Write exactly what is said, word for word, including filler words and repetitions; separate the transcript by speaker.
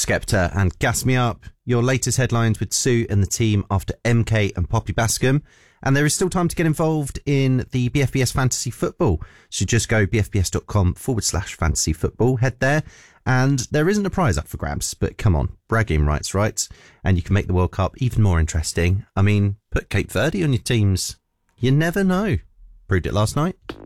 Speaker 1: Skepta and Gas Me Up, your latest headlines with Sue and the team after M K and Poppy Bascom. And there is still time to get involved in the B F B S Fantasy Football. So just go bfbs.com forward slash fantasy football, head there. And there isn't a prize up for grabs, but come on, bragging rights, right? And you can make the World Cup even more interesting. I mean, put Cape Verde on your teams. You never know. Proved it last night.